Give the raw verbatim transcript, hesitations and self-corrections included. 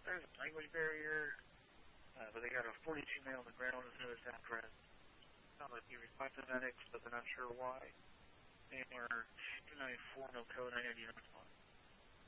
there's a language barrier, uh, but they got a forty-two male on the ground as soon as that address. Sounds like you requested medics, but they're not sure why. They are two ninety-four, no code, I need you to respond.